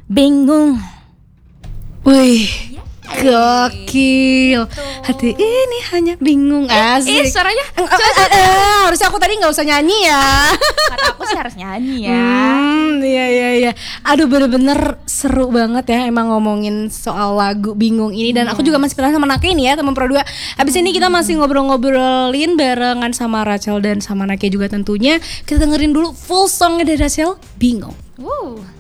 Bingung. Wih, gokil. Hati ini hanya bingung. Asik. Suaranya Harusnya aku tadi nggak usah nyanyi ya. kata aku sih harus nyanyi ya. Iya. Aduh bener-bener seru banget ya emang ngomongin soal lagu Bingung ini. Dan aku juga masih penasaran sama Nake ini ya, teman Pro 2. Abis ini kita masih ngobrol-ngobrolin barengan sama Rachel dan sama Nake juga tentunya. Kita dengerin dulu full songnya dari Rachel, Bingung.